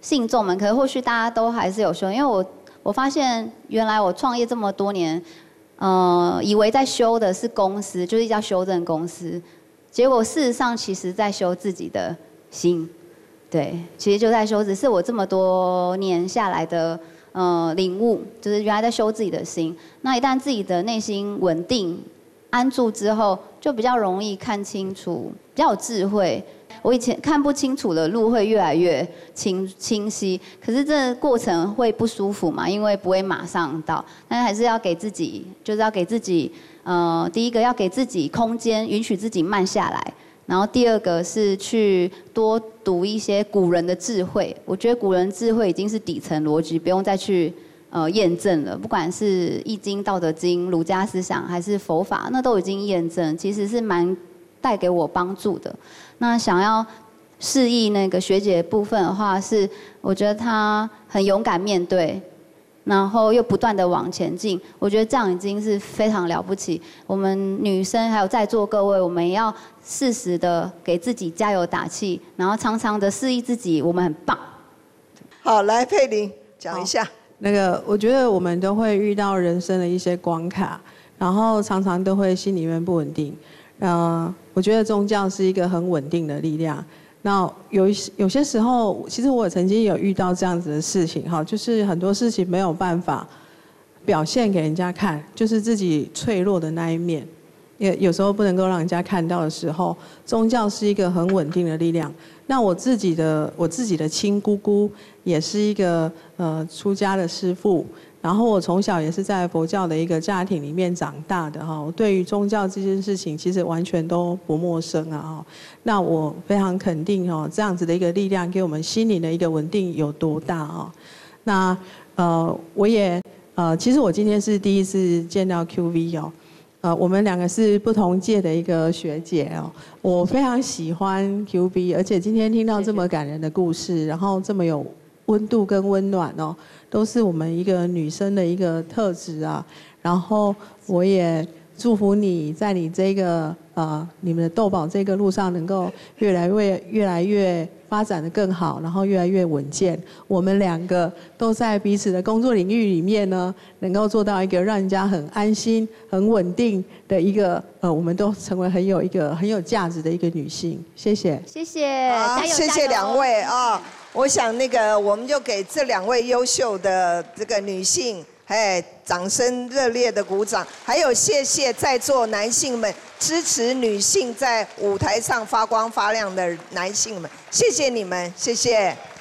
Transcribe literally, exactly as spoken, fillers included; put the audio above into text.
信众们，可是或许大家都还是有修，因为我我发现原来我创业这么多年，呃，以为在修的是公司，就是一家修正公司，结果事实上其实在修自己的心，对，其实就在修，只是我这么多年下来的呃领悟，就是原来在修自己的心。那一旦自己的内心稳定、安住之后，就比较容易看清楚，比较有智慧。我以前看不清楚的路会越来越清清晰，可是这过程会不舒服嘛，因为不会马上到，但还是要给自己，就是要给自己，呃，第一个要给自己空间，允许自己慢下来，然后第二个是去多读一些古人的智慧，我觉得古人智慧已经是底层逻辑，不用再去呃验证了，不管是易经、道德经、儒家思想还是佛法，那都已经验证，其实是蛮带给我帮助的。那想要示意那个学姐部分的话，是我觉得她很勇敢面对，然后又不断的往前进，我觉得这样已经是非常了不起。我们女生还有在座各位，我们也要适时的给自己加油打气，然后常常的示意自己我们很棒。 好，来佩玲讲一下。 那个，我觉得我们都会遇到人生的一些关卡，然后常常都会心里面不稳定。呃，我觉得宗教是一个很稳定的力量。那有有些时候，其实我曾经有遇到这样子的事情，哈，就是很多事情没有办法表现给人家看，就是自己脆弱的那一面，也有时候不能够让人家看到的时候，宗教是一个很稳定的力量。那我自己的我自己的亲姑姑也是一个呃出家的师父。然后我从小也是在佛教的一个家庭里面长大的哈，我对于宗教这件事情其实完全都不陌生啊哈。那我非常肯定哦，这样子的一个力量给我们心灵的一个稳定有多大啊？那呃，我也呃，其实我今天是第一次见到 Q V 哦，呃，我们两个是不同届的一个学姐哦，我非常喜欢 Q V， 而且今天听到这么感人的故事，然后这么有温度跟温暖哦。都是我们一个女生的一个特质啊，然后我也祝福你在你这个呃你们的斗宝这个路上能够越来越越来越发展得更好，然后越来越稳健。我们两个都在彼此的工作领域里面呢，能够做到一个让人家很安心、很稳定的一个呃，我们都成为很有一个很有价值的一个女性。谢谢， 谢谢， 好， 加油谢谢两位啊。我想那个，我们就给这两位优秀的这个女性，哎，掌声热烈的鼓掌。还有谢谢在座男性们支持女性在舞台上发光发亮的男性们，谢谢你们，谢谢。